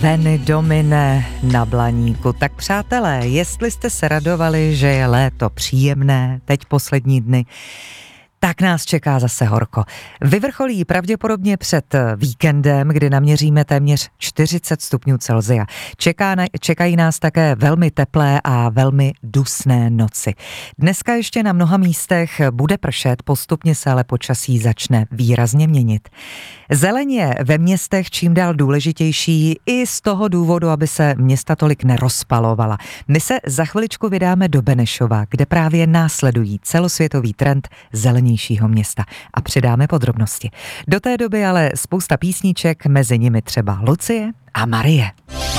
Veni Domine na Blaníku. Tak přátelé, jestli jste se radovali, že je léto příjemné, teď poslední dny, tak nás čeká zase horko. Vyvrcholí pravděpodobně před víkendem, kdy naměříme téměř 40 stupňů Celsia. Čekají nás také velmi teplé a velmi dusné noci. Dneska ještě na mnoha místech bude pršet, postupně se ale počasí začne výrazně měnit. Zeleň je ve městech čím dál důležitější i z toho důvodu, aby se města tolik nerozpalovala. My se za chviličku vydáme do Benešova, kde právě následují celosvětový trend zelenějšího města a předáme podrobnosti. Do té doby ale spousta písniček, mezi nimi třeba Lucie a Marie.